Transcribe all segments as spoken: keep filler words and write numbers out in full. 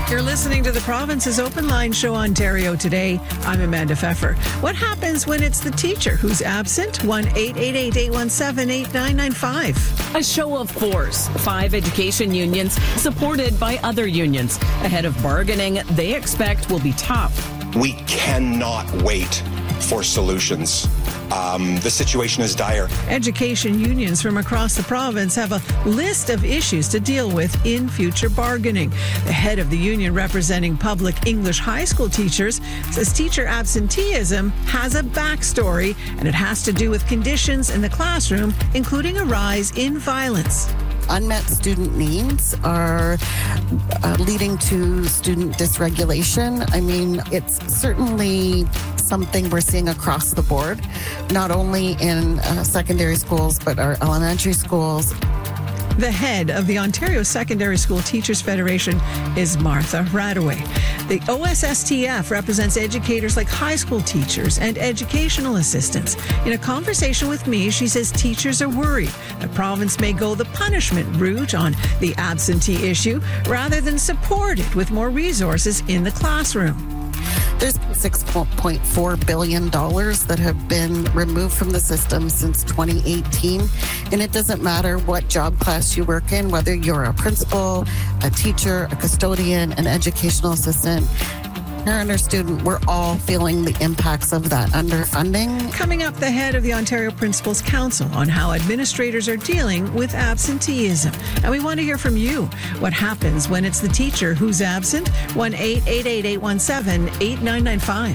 You're listening to the Province's Open Line Show, Ontario Today. I'm Amanda Pfeffer. What happens when it's the teacher who's absent? one eight eight eight, eight one seven, eight nine nine five. A show of force. Five education unions supported by other unions. Ahead of bargaining they expect will be tough. We cannot wait for solutions. Um, the situation is dire. Education unions from across the province have a list of issues to deal with in future bargaining. The head of the union representing public English high school teachers says teacher absenteeism has a backstory, and it has to do with conditions in the classroom, including a rise in violence. Unmet student needs are uh, leading to student dysregulation. I mean, it's certainly something we're seeing across the board, not only in uh, secondary schools, but our elementary schools. The head of the Ontario Secondary School Teachers Federation is Martha Radaway. The O S S T F represents educators like high school teachers and educational assistants. In a conversation with me, she says teachers are worried the province may go the punishment route on the absentee issue rather than support it with more resources in the classroom. There's six point four billion dollars that have been removed from the system since twenty eighteen. And it doesn't matter what job class you work in, whether you're a principal, a teacher, a custodian, an educational assistant, parent or student, we're all feeling the impacts of that underfunding. Coming up, the head of the Ontario Principals Council on how administrators are dealing with absenteeism. And we want to hear from you. What happens when it's the teacher who's absent? one eight eight eight, eight one seven, eight nine nine five.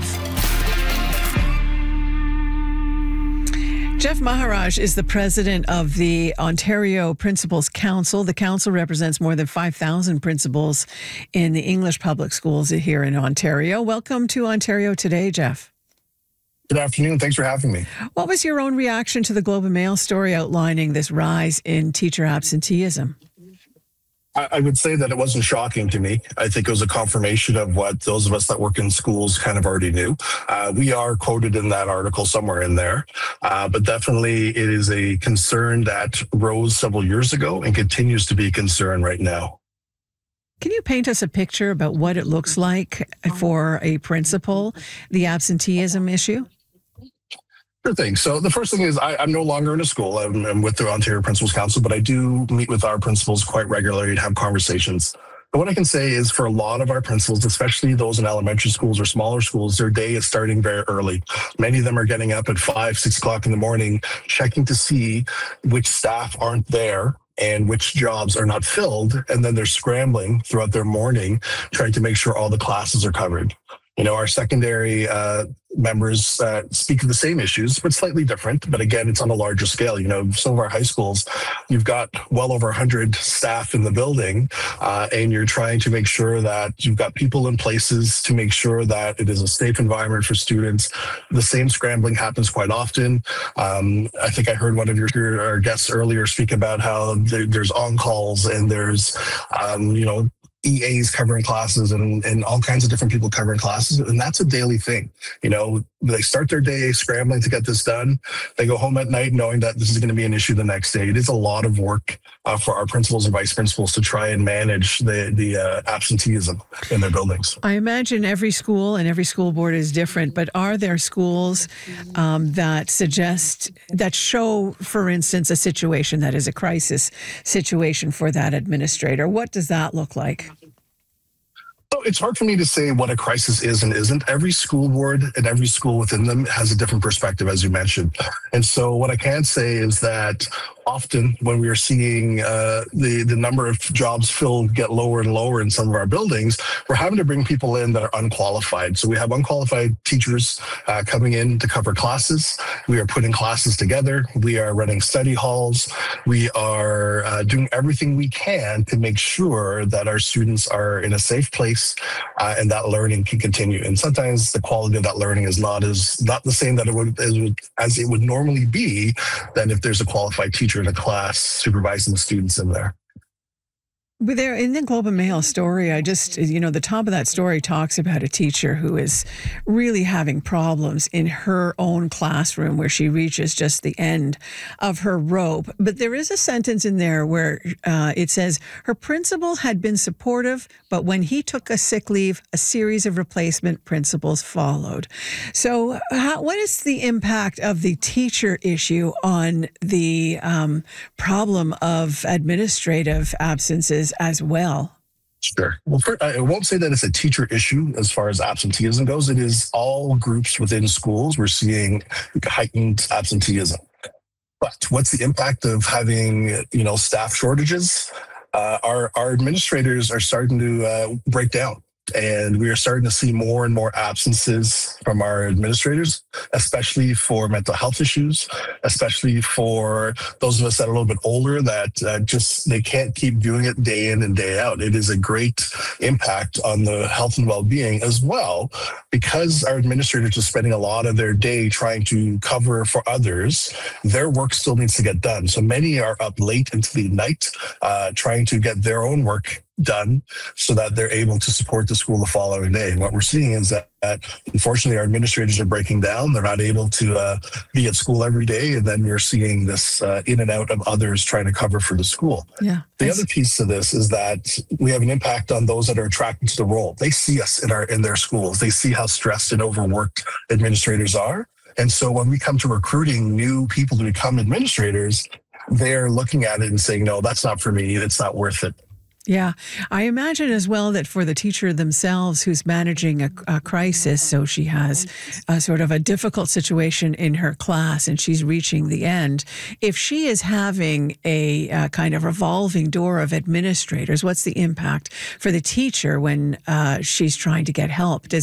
Jeff Maharaj is the president of the Ontario Principals Council. The council represents more than five thousand principals in the English public schools here in Ontario. Welcome to Ontario Today, Jeff. Good afternoon. Thanks for having me. What was your own reaction to the Globe and Mail story outlining this rise in teacher absenteeism? I would say that it wasn't shocking to me. I think it was a confirmation of what those of us that work in schools kind of already knew. Uh, we are quoted in that article somewhere in there, uh, but definitely it is a concern that rose several years ago and continues to be a concern right now. Can you paint us a picture about what it looks like for a principal, the absenteeism issue? Sure thing. So the first thing is I, I'm no longer in a school. I'm, I'm with the Ontario Principals Council, but I do meet with our principals quite regularly and have conversations. But what I can say is for a lot of our principals, especially those in elementary schools or smaller schools, their day is starting very early. Many of them are getting up at five, six o'clock in the morning, checking to see which staff aren't there and which jobs are not filled. And then they're scrambling throughout their morning, trying to make sure all the classes are covered. You know, our secondary uh, members uh, speak of the same issues, but slightly different. But again, it's on a larger scale. You know, some of our high schools, you've got well over one hundred staff in the building, uh, and you're trying to make sure that you've got people in places to make sure that it is a safe environment for students. The same scrambling happens quite often. Um, I think I heard one of your, your our guests earlier speak about how there, there's on-calls and there's, um, you know, E As covering classes and, and all kinds of different people covering classes. And that's a daily thing. You know, they start their day scrambling to get this done. They go home at night knowing that this is going to be an issue the next day. It is a lot of work uh, for our principals and vice principals to try and manage the, the uh, absenteeism in their buildings. I imagine every school and every school board is different, but are there schools um, that suggest, that show, for instance, a situation that is a crisis situation for that administrator? What does that look like? So it's hard for me to say what a crisis is and isn't. Every school board and every school within them has a different perspective, as you mentioned. And so what I can say is that often when we are seeing uh, the, the number of jobs filled get lower and lower in some of our buildings, we're having to bring people in that are unqualified. So we have unqualified teachers uh, coming in to cover classes. We are putting classes together. We are running study halls. We are uh, doing everything we can to make sure that our students are in a safe place uh, and that learning can continue. And sometimes the quality of that learning is not as not the same that it would as, as it would normally be than if there's a qualified teacher in a class supervising the students in there. But there in the Globe and Mail story, I just, you know, the top of that story talks about a teacher who is really having problems in her own classroom where she reaches just the end of her rope. But there is a sentence in there where uh, it says her principal had been supportive, but when he took a sick leave, a series of replacement principals followed. So how, what is the impact of the teacher issue on the um, problem of administrative absences as well? Sure. Well, first, I won't say that it's a teacher issue as far as absenteeism goes. It is all groups within schools. We're seeing heightened absenteeism. But what's the impact of having, you know, staff shortages? Uh, our, our administrators are starting to uh, break down. And we are starting to see more and more absences from our administrators, especially for mental health issues, especially for those of us that are a little bit older that uh, just, they can't keep doing it day in and day out. It is a great impact on the health and well-being as well, because our administrators are spending a lot of their day trying to cover for others. Their work still needs to get done. So many are up late into the night uh, trying to get their own work done so that they're able to support the school the following day. And what we're seeing is that, that unfortunately our administrators are breaking down. They're not able to uh, be at school every day. And then we're seeing this uh, in and out of others trying to cover for the school. Yeah. The other piece of this is that we have an impact on those that are attracted to the role. They see us in our in their schools. They see how stressed and overworked administrators are. And so when we come to recruiting new people to become administrators, they're looking at it and saying, no, that's not for me. It's not worth it. Yeah, I imagine as well that for the teacher themselves who's managing a, a crisis, so she has a sort of a difficult situation in her class and she's reaching the end, if she is having a, a kind of revolving door of administrators, what's the impact for the teacher when uh, she's trying to get help? Does